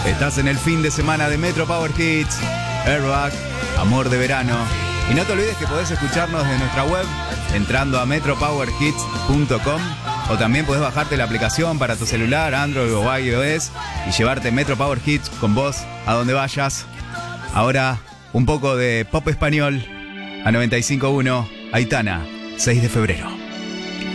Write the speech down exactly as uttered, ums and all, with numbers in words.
Estás en el fin de semana de Metro Power Hits, Airbag, Amor de Verano. Y no te olvides que podés escucharnos desde nuestra web entrando a metro power hits punto com, o también podés bajarte la aplicación para tu celular, Android o iOS, y llevarte Metro Power Hits con vos a donde vayas. Ahora, un poco de pop español a noventa y cinco punto uno, Aitana, seis de febrero.